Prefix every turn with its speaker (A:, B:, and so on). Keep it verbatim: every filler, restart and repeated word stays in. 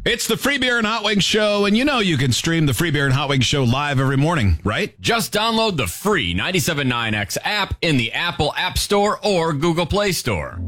A: It's the Free Beer and Hot Wings Show, and you know you can stream the Free Beer and Hot Wings Show live every morning, right?
B: Just download the free ninety-seven point nine X app in the Apple App Store or Google Play Store.